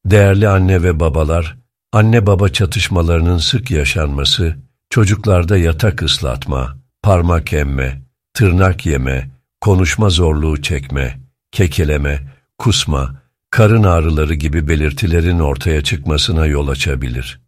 Değerli anne ve babalar, anne baba çatışmalarının sık yaşanması, çocuklarda yatak ıslatma, parmak emme, tırnak yeme, konuşma zorluğu çekme, kekeleme, kusma, karın ağrıları gibi belirtilerin ortaya çıkmasına yol açabilir.